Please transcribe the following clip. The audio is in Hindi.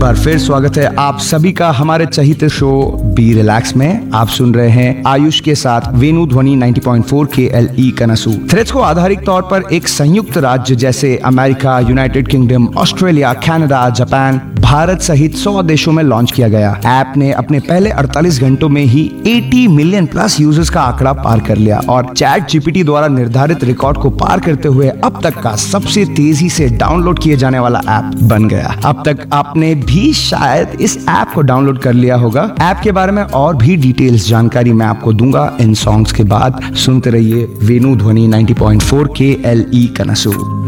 बार फिर स्वागत है आप सभी का हमारे चहीते शो बी रिलैक्स में। आप सुन रहे हैं आयुष के साथ वेणु ध्वनि 90.4 KLE कनसू। थ्रेड्स को आधारिक तौर पर एक संयुक्त राज्य जैसे America, United kingdom, Australia, Canada, Japan, Bharat सहित 100 देशों में लॉन्च किया गया। ऐप ने अपने पहले 48 घंटों में ही 80 मिलियन प्लस यूजर्स का आंकड़ा पार कर लिया और चैट जीपीटी द्वारा निर्धारित रिकॉर्ड को पार करते हुए अब तक का सबसे तेजी से डाउनलोड किए जाने वाला ऐप बन गया। अब तक आपने भी शायद इस ऐप को डाउनलोड कर लिया होगा। ऐप के बारे में और भी डिटेल्स जानकारी मैं आपको दूंगा इन सॉन्ग्स के बाद। सुनते रहिए वेणु ध्वनि 90.4 KLE कनसू।